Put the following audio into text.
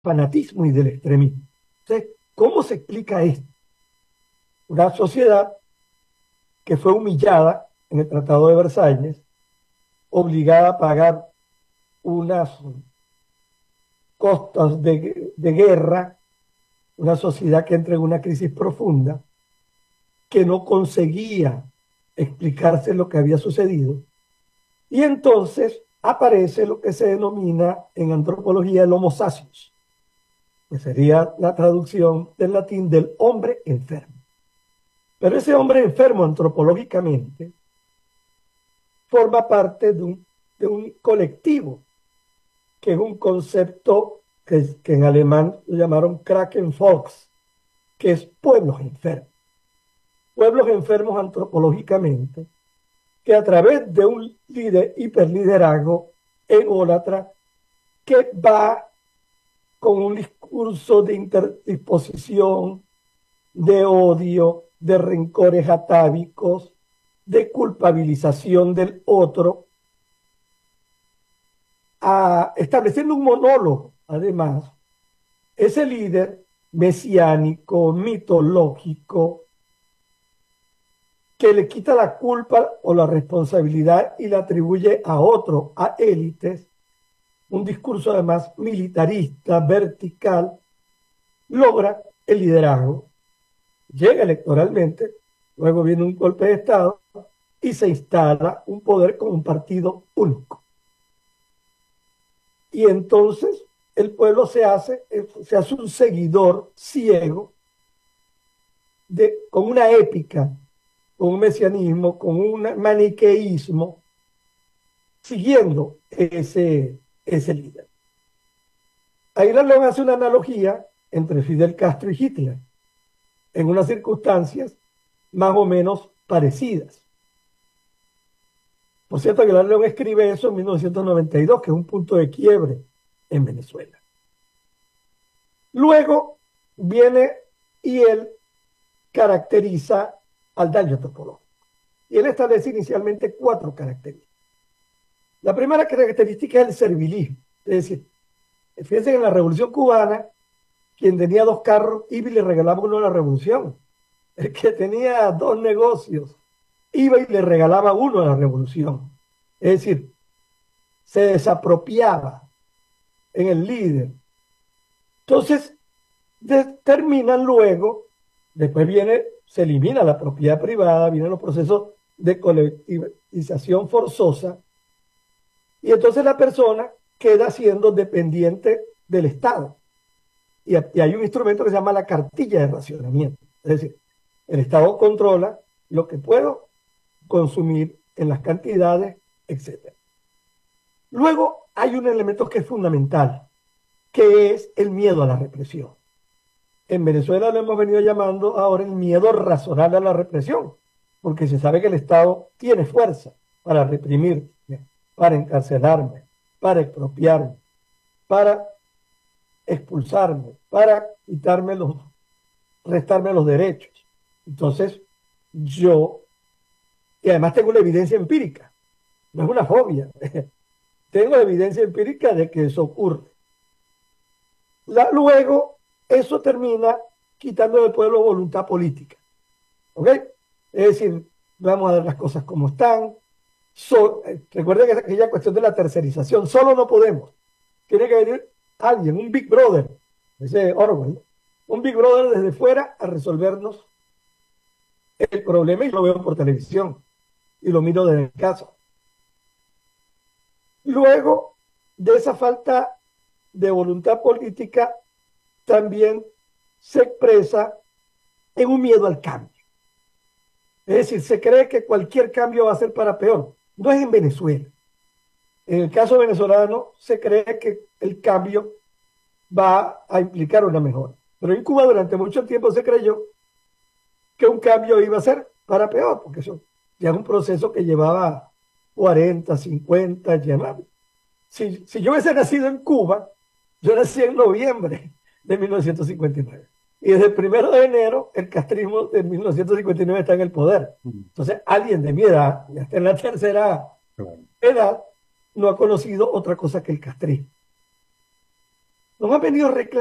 fanatismo y del extremismo. Entonces, ¿cómo se explica esto? Una sociedad que fue humillada en el Tratado de Versalles, obligada a pagar unas costas de guerra, una sociedad que entra en una crisis profunda, que no conseguía explicarse lo que había sucedido. Y entonces aparece lo que se denomina en antropología el homo sapiens, que sería la traducción del latín del hombre enfermo. Pero ese hombre enfermo antropológicamente forma parte de un colectivo, que es un concepto que en alemán lo llamaron Krakenvolks, que es pueblos enfermos. Pueblos enfermos antropológicamente, que a través de un líder hiperliderazgo ególatra que va con un discurso de interdisposición, de odio, de rencores atávicos, de culpabilización del otro, estableciendo un monólogo, además, ese líder mesiánico, mitológico, que le quita la culpa o la responsabilidad y la atribuye a otro, a élites, un discurso además militarista, vertical, logra el liderazgo, llega electoralmente, luego viene un golpe de Estado y se instala un poder con un partido único. Y entonces el pueblo se hace un seguidor ciego con una épica, con un mesianismo, con un maniqueísmo, siguiendo ese líder. Aguilar León hace una analogía entre Fidel Castro y Hitler, en unas circunstancias más o menos parecidas. Por cierto, Aguilar León escribe eso en 1992, que es un punto de quiebre en Venezuela. Luego viene y él caracteriza al daño antropológico. Y él establece inicialmente 4 características. La primera característica es el servilismo. Es decir, fíjense que en la Revolución Cubana, quien tenía 2 carros iba y le regalaba uno a la revolución. El que tenía 2 negocios iba y le regalaba uno a la revolución. Es decir, se desapropiaba en el líder. Entonces, determinan luego, después se elimina la propiedad privada, vienen los procesos de colectivización forzosa, y entonces la persona queda siendo dependiente del Estado. Y hay un instrumento que se llama la cartilla de racionamiento. Es decir, el Estado controla lo que puedo consumir en las cantidades, etc. Luego hay un elemento que es fundamental, que es el miedo a la represión. En Venezuela lo hemos venido llamando ahora el miedo razonable a la represión, porque se sabe que el Estado tiene fuerza para reprimir, para encarcelarme, para expropiarme, para expulsarme, para restarme los derechos. Entonces, y además tengo la evidencia empírica, no es una fobia, tengo la evidencia empírica de que eso ocurre. Luego, eso termina quitando del pueblo voluntad política. ¿Ok? Es decir, vamos a ver las cosas como están. Recuerden que aquella cuestión de la tercerización, solo no podemos. Tiene que venir alguien, un Big Brother, ese Orwell, ¿no? Un Big Brother desde fuera a resolvernos el problema, y lo veo por televisión y lo miro desde casa. Luego de esa falta de voluntad política, también se expresa en un miedo al cambio. Es decir, se cree que cualquier cambio va a ser para peor. No es en Venezuela. En el caso venezolano, se cree que el cambio va a implicar una mejora. Pero en Cuba durante mucho tiempo se creyó que un cambio iba a ser para peor, porque eso ya es un proceso que llevaba 40, 50, ya. Si yo hubiese nacido en Cuba, yo nací en noviembre de 1959. Y desde el 1 de enero, el castrismo de 1959 está en el poder. Entonces, alguien de mi edad, ya está en la tercera edad, no ha conocido otra cosa que el castrismo. nos han venido reclamando